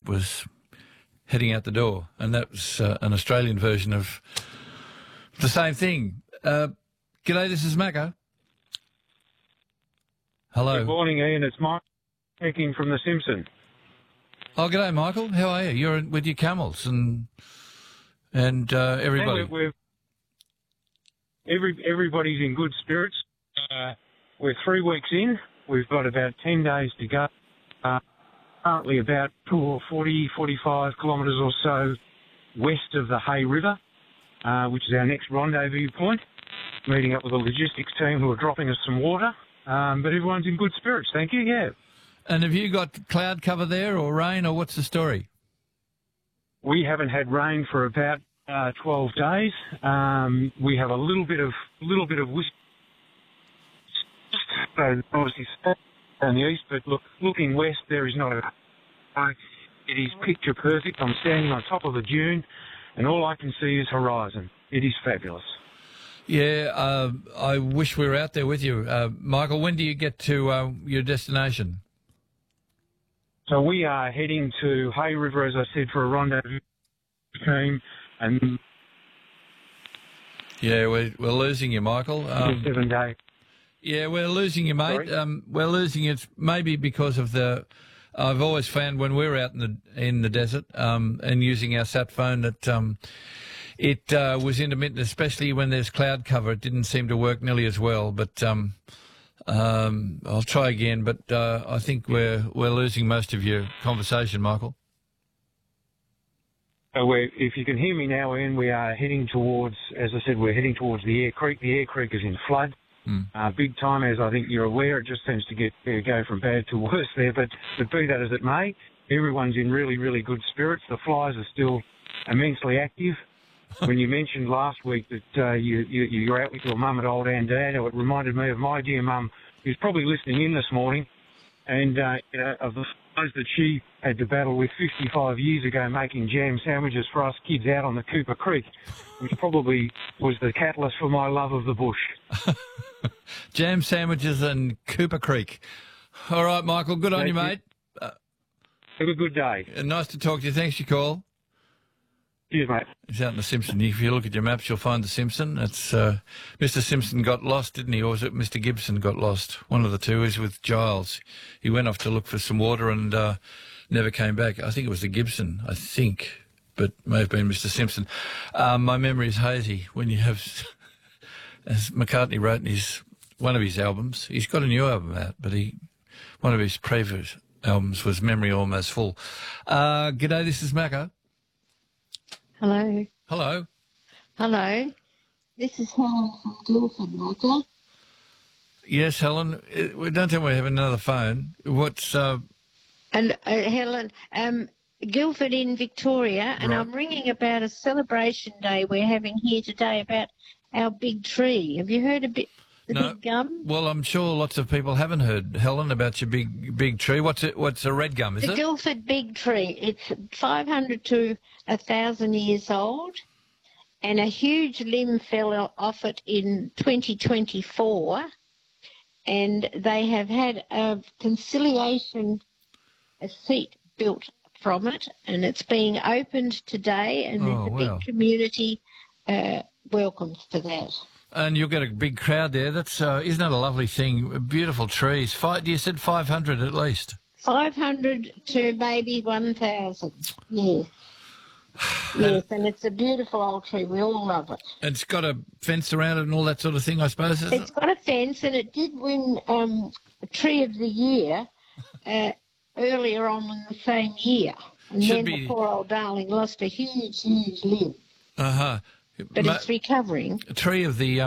was heading out the door, and that was an Australian version of the same thing. G'day, this is Macca. Hello. Good morning, Ian. It's Mike speaking from The Simpson. Oh, g'day, Michael. How are you? You're with your camels and everybody. Everybody's in good spirits. We're 3 weeks in. We've got about 10 days to go. Currently about 40, 45 kilometres or so west of the Hay River, which is our next rendezvous point. Meeting up with the logistics team who are dropping us some water. But everyone's in good spirits, thank you, yeah. And have you got cloud cover there or rain, or what's the story? We haven't had rain for about 12 days. We have a little bit of whisk. So obviously in the east, but looking west, there is not a. It is picture perfect. I'm standing on top of a dune, and all I can see is horizon. It is fabulous. Yeah, I wish we were out there with you, Michael. When do you get to your destination? So we are heading to Hay River, as I said, for a rendezvous team, and yeah, we're losing you, Michael. 7 days. Yeah, we're losing you, mate. We're losing you. It's maybe because of the. I've always found when we're out in the desert and using our sat phone that it was intermittent, especially when there's cloud cover. It didn't seem to work nearly as well. But I'll try again. But I think we're losing most of your conversation, Michael. So if you can hear me now, Ian, we are heading towards, as I said, we're heading towards the Eyre Creek. The Eyre Creek is in flood. Big time, as I think you're aware. It just seems to go from bad to worse there. But be that as it may, everyone's in really, really good spirits. The flies are still immensely active. When you mentioned last week that you're out with your mum at Old Andad, it reminded me of my dear mum, who's probably listening in this morning, and of the flies that she had to battle with 55 years ago making jam sandwiches for us kids out on the Cooper Creek, which probably was the catalyst for my love of the bush. Jam sandwiches and Cooper Creek. All right, Michael, good on you, mate. Have a good day. Nice to talk to you. Thanks for your call. Cheers, mate. He's out in the Simpson. If you look at your maps, you'll find the Simpson. It's Mr. Simpson got lost, didn't he? Or was it Mr. Gibson got lost? One of the two is with Giles. He went off to look for some water and never came back. I think it was the Gibson, but may have been Mr. Simpson. My memory is hazy when you have, as McCartney wrote in one of his albums, he's got a new album out, but one of his previous albums was Memory Almost Full. G'day, this is Macca. Hello. Hello. Hello. This is Helen from Guildford, Michael. Yes, Helen. Don't tell me we have another phone. What's... Helen, Guildford in Victoria, and right. I'm ringing about a celebration day we're having here today about our big tree. Have you heard big gum? Well, I'm sure lots of people haven't heard, Helen, about your big tree. What's a red gum, is it? The Guildford big tree. It's 500 to 1,000 years old, and a huge limb fell off it in 2024, and they have had a conciliation seat built from it, and it's being opened today, and there's a big community welcome for that. And you'll get a big crowd there. That's isn't that a lovely thing? Beautiful trees. You said 500 at least. 500 to maybe 1,000. Yes. Yes, and it's a beautiful old tree. We all love it. It's got a fence around it and all that sort of thing, I suppose. It's got a fence, and it did win Tree of the Year earlier on in the same year. And then the poor old darling lost a huge, huge limb. Uh-huh. But it's recovering. Tree of the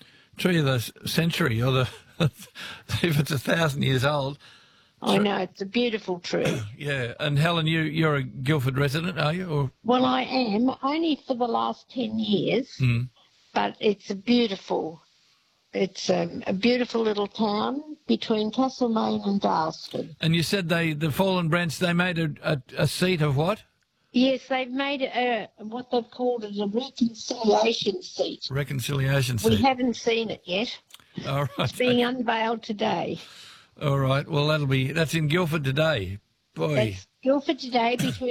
century, or if it's 1,000 years old. I know, it's a beautiful tree. Yeah, and Helen, you're a Guildford resident, are you? Or? Well, I am, only for the last 10 years, but it's a beautiful little town between Castlemaine and Darlston. And you said the Fallen Branch, they made a seat of what? Yes, they've made what they've called a reconciliation seat. Reconciliation seat. We haven't seen it yet. All right. It's being unveiled today. All right. Well, that's in Guildford today. Boy. That's Guildford today between